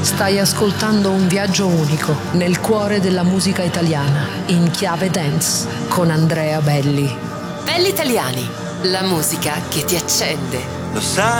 Stai ascoltando un viaggio unico nel cuore della musica italiana, in chiave dance, con Andrea Belli. Belli Italiani, la musica che ti accende. Lo sai.